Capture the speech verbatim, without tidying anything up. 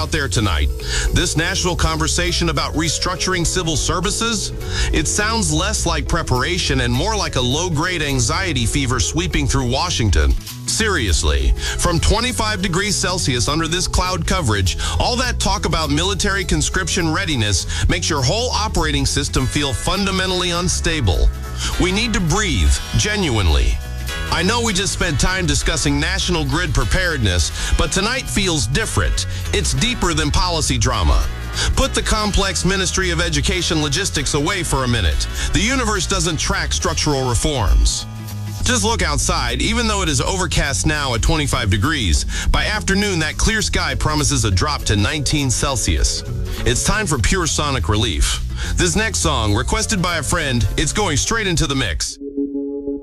out there tonight. This national conversation about restructuring civil services, it sounds less like preparation and more like a low-grade anxiety fever sweeping through Washington. Seriously, from twenty-five degrees Celsius under this cloud coverage, all that talk about military conscription readiness makes your whole operating system feel fundamentally unstable. We need to breathe, genuinely. I know we just spent time discussing national grid preparedness, but tonight feels different. It's deeper than policy drama. Put the complex Ministry of Education logistics away for a minute. The universe doesn't track structural reforms. Just look outside. Even though it is overcast now at twenty-five degrees, by afternoon that clear sky promises a drop to nineteen Celsius. It's time for pure sonic relief. This next song, requested by a friend, it's going straight into the mix.